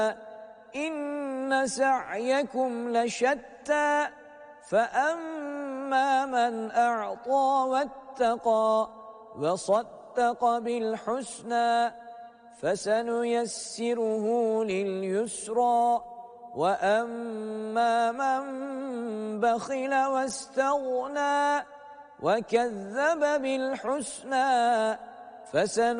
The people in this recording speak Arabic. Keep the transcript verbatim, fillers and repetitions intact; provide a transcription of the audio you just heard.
إن سعيكم لشتى فأما من أعطى واتقى وصدق بالحسنى فسنيسره لليسرى وأما من بخل واستغنى وكذب بالحسنى فسن